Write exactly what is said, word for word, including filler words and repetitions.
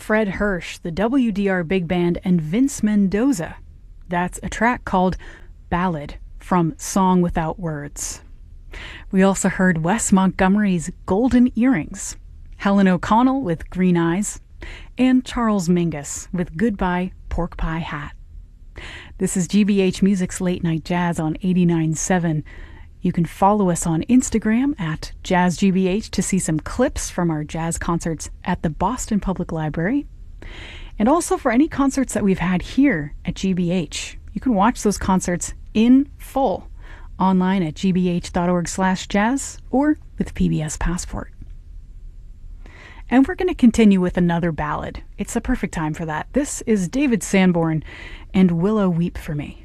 Fred Hirsch, the W D R Big Band, and Vince Mendoza. That's a track called Ballad from Song Without Words. We also heard Wes Montgomery's Golden Earrings, Helen O'Connell with Green Eyes, and Charles Mingus with Goodbye Pork Pie Hat. This is G B H Music's Late Night Jazz on eighty-nine point seven. You can follow us on Instagram at Jazz G B H to see some clips from our jazz concerts at the Boston Public Library. And also for any concerts that we've had here at G B H. You can watch those concerts in full online at g b h dot org slash jazz or with P B S Passport. And we're going to continue with another ballad. It's the perfect time for that. This is David Sanborn and Willow Weep for Me.